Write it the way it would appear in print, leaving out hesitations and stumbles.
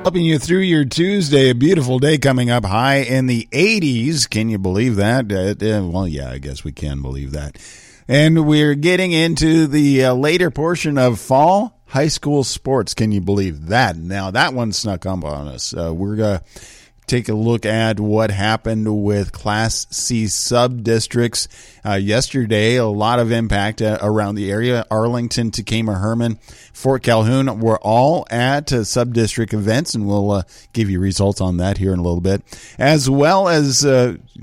Helping you through your Tuesday. A beautiful day coming up, high in the 80s. Can you believe that? Well, yeah, I guess we can believe that. And we're getting into the later portion of fall high school sports. Can you believe that? Now, that one snuck up on us. We're going to take a look at what happened with Class C sub-districts. Yesterday, a lot of impact around the area. Arlington, Tacoma, Herman, Fort Calhoun were all at sub-district events, and we'll give you results on that here in a little bit. As well as